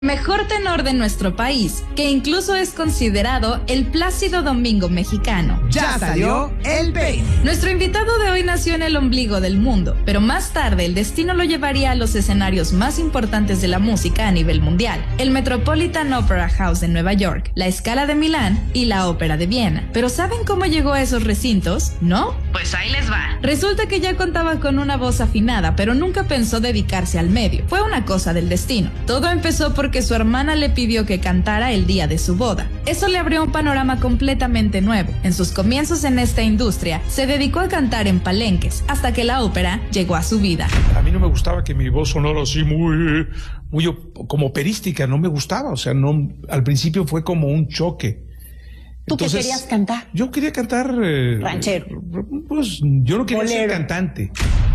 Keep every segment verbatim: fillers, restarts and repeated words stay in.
Mejor tenor de nuestro país, que incluso es considerado el Plácido Domingo mexicano. Ya salió el peine. Nuestro invitado de hoy nació en el ombligo del mundo, pero más tarde el destino lo llevaría a los escenarios más importantes de la música a nivel mundial: el Metropolitan Opera House de Nueva York, la Scala de Milán y la Ópera de Viena. ¿Pero saben cómo llegó a esos recintos? ¿No? Pues ahí les va. Resulta que ya contaba con una voz afinada, pero nunca pensó dedicarse al medio. Fue una cosa del destino. Todo empezó porque que su hermana le pidió que cantara el día de su boda. Eso le abrió un panorama completamente nuevo. En sus comienzos en esta industria, se dedicó a cantar en palenques, hasta que la ópera llegó a su vida. A mí no me gustaba que mi voz sonara así muy, muy como operística, no me gustaba, o sea, no, al principio fue como un choque. ¿Tú Entonces, qué querías cantar? Yo quería cantar... Eh, ranchero. Pues yo no quería Bolero. ser cantante.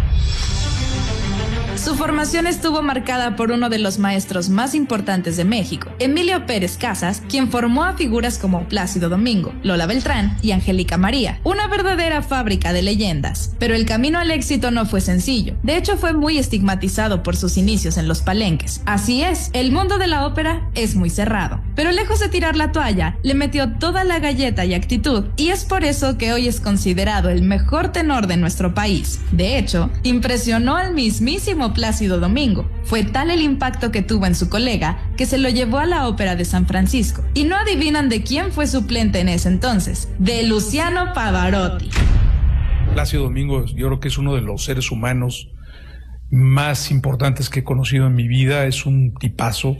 Su formación estuvo marcada por uno de los maestros más importantes de México, Emilio Pérez Casas, quien formó a figuras como Plácido Domingo, Lola Beltrán y Angélica María, una verdadera fábrica de leyendas. Pero el camino al éxito no fue sencillo. De hecho, fue muy estigmatizado por sus inicios en los palenques. Así es, el mundo de la ópera es muy cerrado. Pero lejos de tirar la toalla, le metió toda la galleta y actitud, y es por eso que hoy es considerado el mejor tenor de nuestro país. De hecho, impresionó al mismísimo Plácido Domingo. Fue tal el impacto que tuvo en su colega que se lo llevó a la Ópera de San Francisco. Y no adivinan de quién fue suplente en ese entonces: de Luciano Pavarotti. Plácido Domingo, yo creo que es uno de los seres humanos más importantes que he conocido en mi vida. Es un tipazo.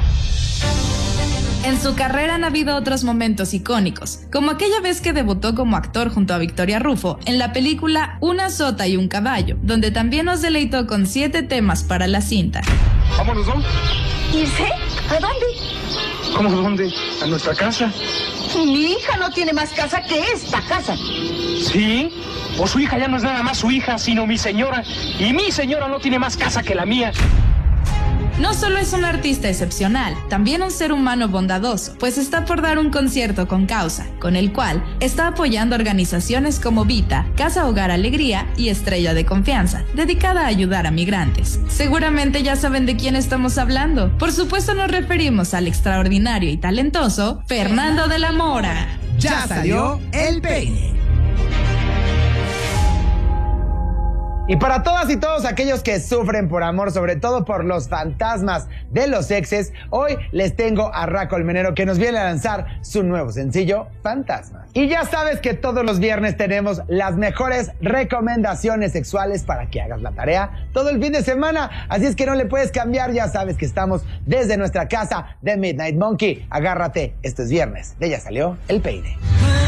En su carrera han habido otros momentos icónicos, como aquella vez que debutó como actor junto a Victoria Rufo en la película Una sota y un caballo, donde también nos deleitó con siete temas para la cinta. ¿Vámonos, no? ¿Irse? ¿A dónde? ¿Cómo dónde? ¿A nuestra casa? Mi hija no tiene más casa que esta casa. ¿Sí? O su hija ya no es nada más su hija, sino mi señora. Y mi señora no tiene más casa que la mía. No solo es un artista excepcional, también un ser humano bondadoso, pues está por dar un concierto con causa, con el cual está apoyando organizaciones como Vita, Casa Hogar Alegría y Estrella de Confianza, dedicada a ayudar a migrantes. Seguramente ya saben de quién estamos hablando. Por supuesto nos referimos al extraordinario y talentoso Fernando de la Mora. Ya salió el peine. Y para todas y todos aquellos que sufren por amor, sobre todo por los fantasmas de los exes, hoy les tengo a Ra Colmenero, que nos viene a lanzar su nuevo sencillo, Fantasmas. Y ya sabes que todos los viernes tenemos las mejores recomendaciones sexuales para que hagas la tarea todo el fin de semana. Así es que no le puedes cambiar, ya sabes que estamos desde nuestra casa de Midnight Monkey. Agárrate, esto es viernes de Ya Salió el Peine.